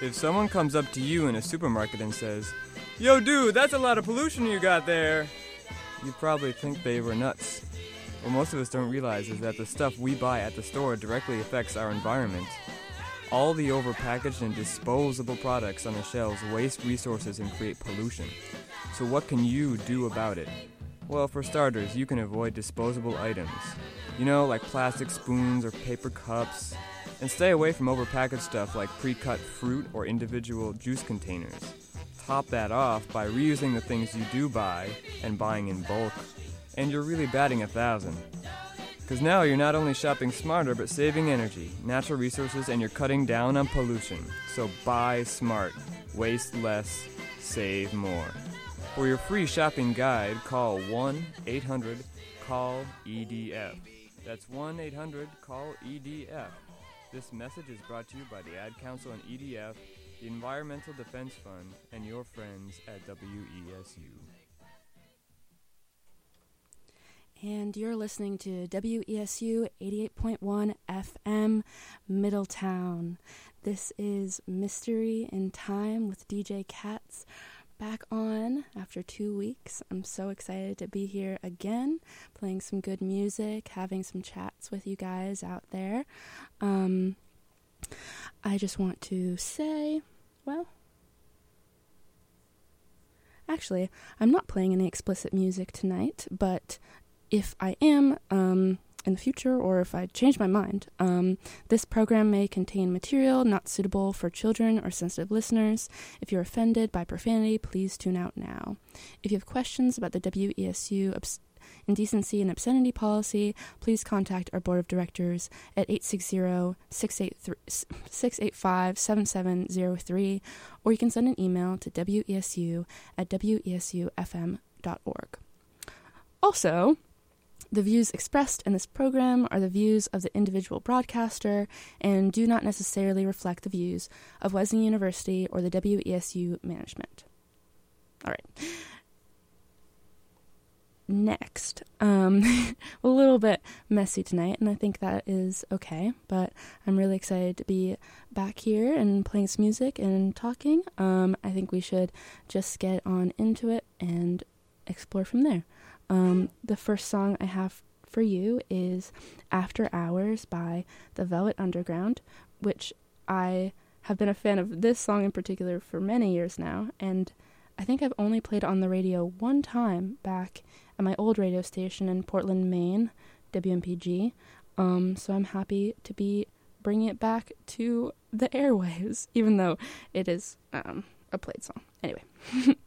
If someone comes up to you in a supermarket and says, "Yo, dude, that's a lot of pollution you got there," you probably think they were nuts. What most of us don't realize is that the stuff we buy at the store directly affects our environment. All the overpackaged and disposable products on the shelves waste resources and create pollution. So what can you do about it? Well, for starters, you can avoid disposable items. You know, like plastic spoons or paper cups. And stay away from overpackaged stuff like pre-cut fruit or individual juice containers. Top that off by reusing the things you do buy and buying in bulk. And you're really batting 1,000. Because now you're not only shopping smarter, but saving energy, natural resources, and you're cutting down on pollution. So buy smart, waste less, save more. For your free shopping guide, call 1-800-CALL-EDF. That's 1-800-CALL-EDF. This message is brought to you by the Ad Council and EDF, the Environmental Defense Fund, and your friends at WESU. And you're listening to WESU 88.1 FM, Middletown. This is Mystery in Time with DJ Katz, back on after 2 weeks. I'm so excited to be here again, playing some good music, having some chats with you guys out there. I just want to say, well, actually, I'm not playing any explicit music tonight, but if I am, in the future, or if I change my mind, this program may contain material not suitable for children or sensitive listeners. If you're offended by profanity, please tune out now. If you have questions about the WESU indecency and obscenity policy, please contact our board of directors at 860-685-7703, or you can send an email to wesu@wesufm.org. Also, the views expressed in this program are the views of the individual broadcaster and do not necessarily reflect the views of Wesleyan University or the WESU management. All right. Next, a little bit messy tonight, and I think that is okay, but I'm really excited to be back here and playing some music and talking. I think we should just get on into it and explore from there. The first song I have for you is After Hours by the Velvet Underground, which I have been a fan of this song in particular for many years now, and I think I've only played it on the radio one time back at my old radio station in Portland, Maine, WMPG, so I'm happy to be bringing it back to the airwaves, even though it is a played song. Anyway.